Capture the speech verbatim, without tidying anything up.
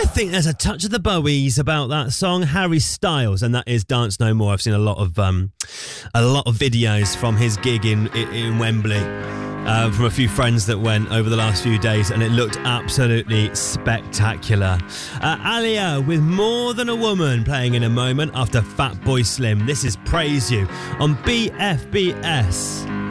I think there's a touch of the Bowies about that song, Harry Styles, and that is Dance No More. I've seen a lot of um, a lot of videos from his gig in in Wembley, uh, from a few friends that went over the last few days, and it looked absolutely spectacular. Uh, Alia with More Than a Woman playing in a moment after Fatboy Slim. This is Praise You on B F B S.